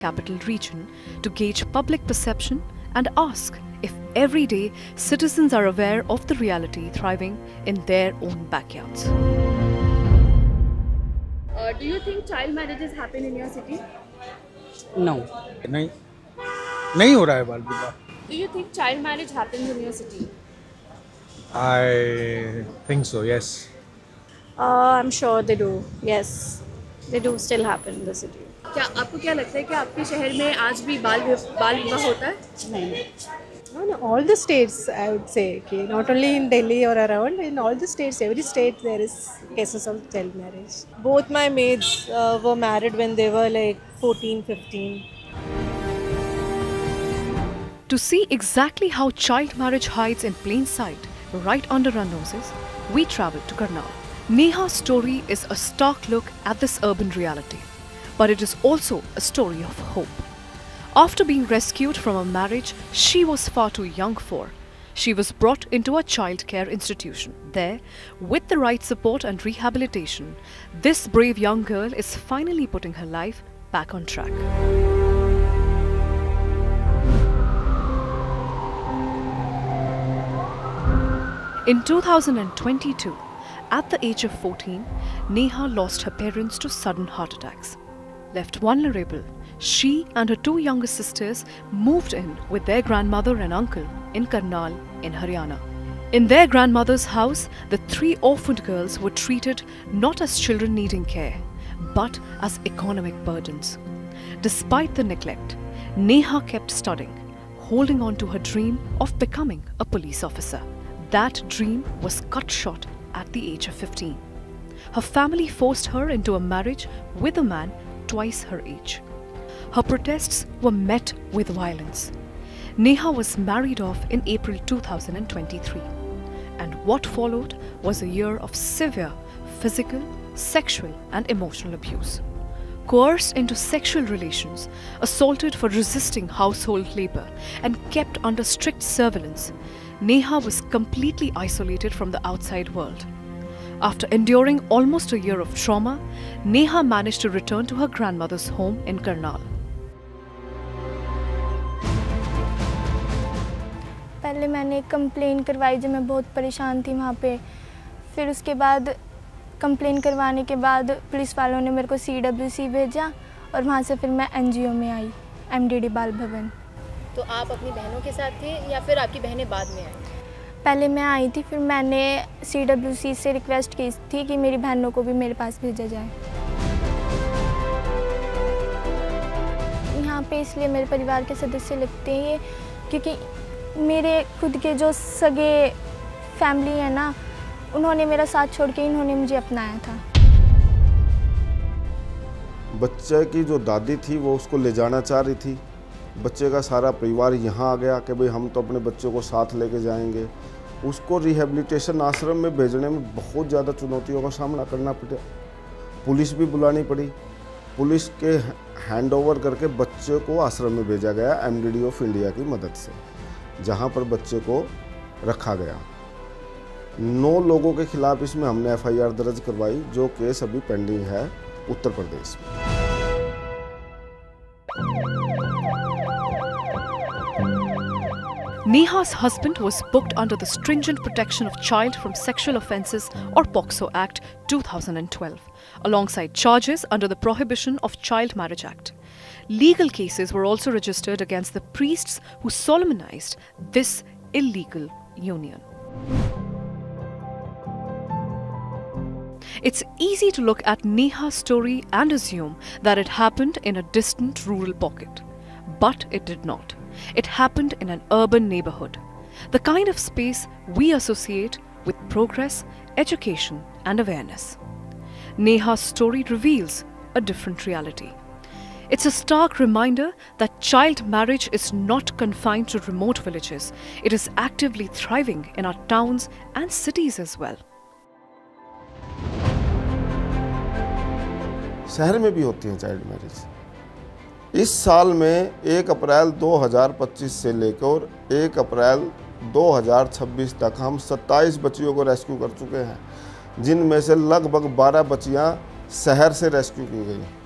capital region to gauge public perception and ask if everyday citizens are aware of the reality thriving in their own backyards. Do you think child marriages happen in your city? No. नहीं हो रहा है बाल विवाह. Do you think child marriage happens in your city? I think so, yes. I'm sure they do. Yes, they do still happen in the city. क्या आपको क्या लगता है कि आपके शहर में आज भी बाल विवाह होता है? नहीं. No, all the states, I would say, okay, not only in Delhi or around, in all the states, every state there is cases of child marriage. Both my maids were married when they were like 14, 15. To see exactly how child marriage hides in plain sight, right under our noses, we travelled to Karnal. Neha's story is a stark look at this urban reality, but it is also a story of hope. After being rescued from a marriage she was far too young for, she was brought into a childcare institution. There, with the right support and rehabilitation, this brave young girl is finally putting her life back on track. In 2022, at the age of 14, Neha lost her parents to sudden heart attacks. Left vulnerable, she and her two younger sisters moved in with their grandmother and uncle in Karnal in Haryana. In their grandmother's house, the three orphaned girls were treated not as children needing care, but as economic burdens. Despite the neglect, Neha kept studying, holding on to her dream of becoming a police officer. That dream was cut short at the age of 15. Her family forced her into a marriage with a man twice her age. Her protests were met with violence. Neha was married off in April 2023, and what followed was a year of severe physical, sexual and emotional abuse. Coerced into sexual relations, assaulted for resisting household labor and kept under strict surveillance, Neha was completely isolated from the outside world. After enduring almost a year of trauma, Neha managed to return to her grandmother's home in Karnal. पहले मैंने complain करवाई जब मैं बहुत परेशान थी वहाँ पे. फिर उसके बाद कंप्लेन करवाने के बाद पुलिस वालों ने मेरे को CWC भेजा और वहाँ से फिर मैं NGO में आई, MDD बाल भवन. तो आप अपनी बहनों के साथ थे या फिर आपकी बहनें बाद में आई? पहले मैं आई थी, फिर मैंने CWC से रिक्वेस्ट की थी कि मेरी बहनों को भी मेरे पास भेजा जाए. यहाँ पे इसलिए मेरे परिवार के सदस्य लगते हैं ये क्योंकि मेरे खुद के जो सगे फैमिली है ना, उन्होंने मेरा साथ छोड़ के इन्होंने मुझे अपनाया था. बच्चे की जो दादी थी वो उसको ले जाना चाह रही थी. बच्चे का सारा परिवार यहाँ आ गया कि भाई हम तो अपने बच्चे को साथ लेके जाएंगे. उसको रिहेबिलिटेशन आश्रम में भेजने में बहुत ज़्यादा चुनौतियों का सामना करना पड़ा. पुलिस भी बुलानी पड़ी. पुलिस के हैंडओवर करके बच्चे को आश्रम में भेजा गया MDD ऑफ इंडिया की मदद से, जहाँ पर बच्चे को रखा गया. 9 लोगों के खिलाफ इसमें हमने FIR दर्ज करवाई, जो केस अभी पेंडिंग है उत्तर प्रदेश में. Neha's husband was booked under the Stringent Protection of Child from Sexual Offences or POCSO Act 2012, alongside charges under the Prohibition of Child Marriage Act. Legal cases were also registered against the priests who solemnized this illegal union. It's easy to look at Neha's story and assume that it happened in a distant rural pocket. But it did not. It happened in an urban neighborhood, the kind of space we associate with progress, education and awareness. Neha's story reveals a different reality. It's a stark reminder that child marriage is not confined to remote villages. It is actively thriving in our towns and cities as well. शहर में भी होती हैं child marriage. इस साल में 1 अप्रैल 2025 से लेकर 1 अप्रैल 2026 तक हम 27 बच्चियों को रेस्क्यू कर चुके हैं, जिनमें से लगभग 12 बच्चियां शहर से रेस्क्यू की गई.